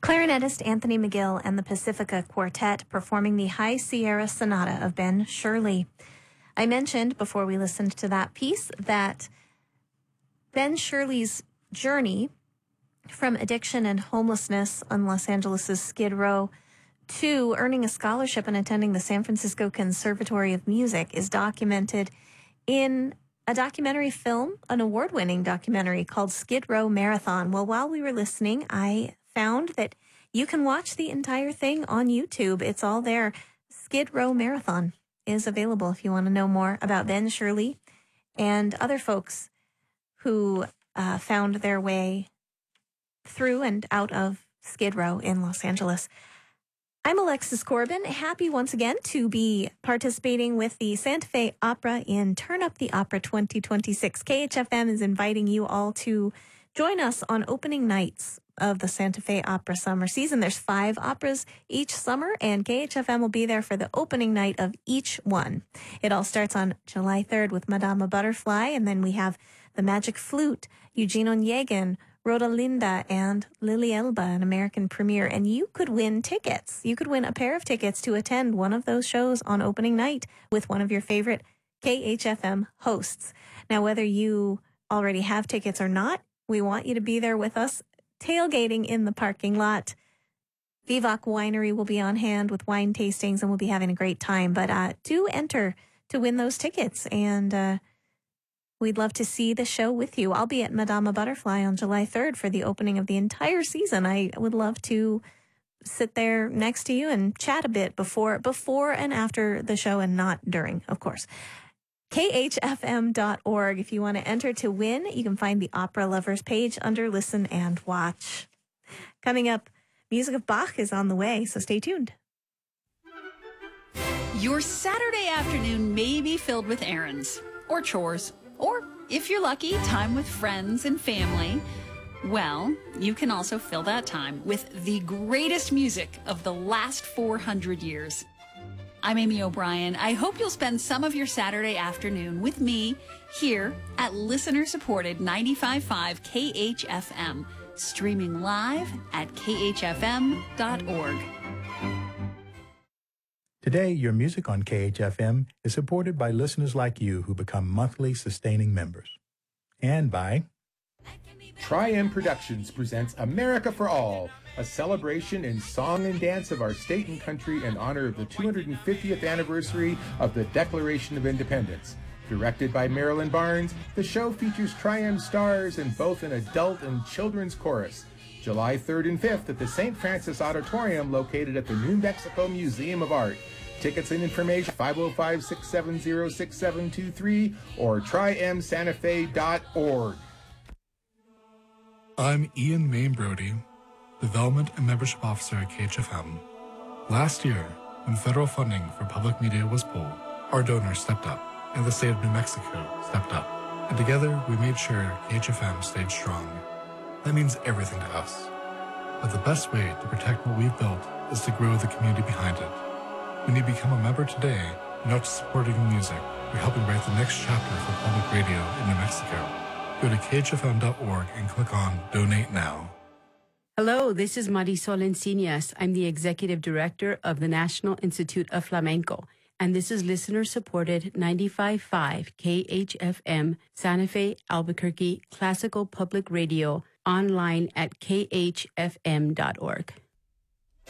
Clarinetist Anthony McGill and the Pacifica Quartet performing the High Sierra Sonata of Ben Shirley. I mentioned before we listened to that piece that Ben Shirley's journey from addiction and homelessness on Los Angeles' Skid Row to earning a scholarship and attending the San Francisco Conservatory of Music is documented in a documentary film, an award-winning documentary called Skid Row Marathon. Well, while we were listening, I found that you can watch the entire thing on YouTube. It's all there. Skid Row Marathon is available if you want to know more about Ben Shirley and other folks who found their way through and out of Skid Row in Los Angeles. I'm Alexis Corbin, happy once again to be participating with the Santa Fe Opera in Turn Up the Opera 2026. KHFM is inviting you all to join us on opening nights of the Santa Fe Opera summer season. There's 5 operas each summer, and KHFM will be there for the opening night of each one. It all starts on July 3rd with Madama Butterfly, and then we have The Magic Flute, Eugene Onegin, Rodalinda, and Lily Elba, an American premiere. And you could win tickets. You could win a pair of tickets to attend one of those shows on opening night with one of your favorite KHFM hosts. Now, whether you already have tickets or not, we want you to be there with us, tailgating in the parking lot. Vivac Winery will be on hand with wine tastings, and we'll be having a great time. But do enter to win those tickets, and we'd love to see the show with you. I'll be at Madama Butterfly on July 3rd for the opening of the entire season. I would love to sit there next to you and chat a bit before and after the show, and not during, of course. KHFM.org. If you want to enter to win, you can find the Opera Lovers page under Listen and Watch. Coming up, music of Bach is on the way, so stay tuned. Your Saturday afternoon may be filled with errands or chores, or if you're lucky, time with friends and family. Well, you can also fill that time with the greatest music of the last 400 years. I'm Amy O'Brien. I hope you'll spend some of your Saturday afternoon with me here at listener-supported 95.5 KHFM, streaming live at khfm.org. Today, your music on KHFM is supported by listeners like you who become monthly sustaining members. And by Tri-M Productions presents America for All, a celebration in song and dance of our state and country in honor of the 250th anniversary of the Declaration of Independence. Directed by Marilyn Barnes, the show features Tri-M stars in both an adult and children's chorus. July 3rd and 5th at the St. Francis Auditorium located at the New Mexico Museum of Art. Tickets and information 505-670-6723 or trimsantafe.org. I'm Ian Main Brody, Development and Membership Officer at KHFM. Last year, when federal funding for public media was pulled, our donors stepped up, and the state of New Mexico stepped up. And together, we made sure KHFM stayed strong. That means everything to us. But the best way to protect what we've built is to grow the community behind it. When you become a member today, you're not just supporting music, you're helping write the next chapter for public radio in New Mexico. Go to khfm.org and click on Donate Now. Hello, this is Marisol Encinas. I'm the Executive Director of the National Institute of Flamenco, and this is listener-supported 95.5 KHFM Santa Fe, Albuquerque Classical Public Radio, online at khfm.org.